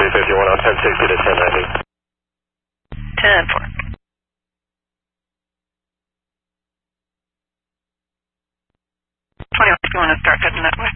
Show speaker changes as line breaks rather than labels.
351 on 1060 to 1090.
10-4. 21, if you want to start heading that way.